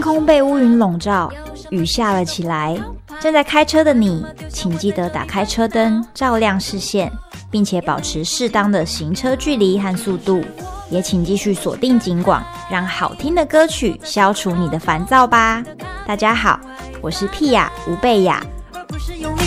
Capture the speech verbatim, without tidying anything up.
空被乌云笼罩，雨下了起来。正在开车的你，请记得打开车灯，照亮视线，并且保持适当的行车距离和速度。也请继续锁定警广，让好听的歌曲消除你的烦躁吧。大家好，我是屁雅吴贝雅。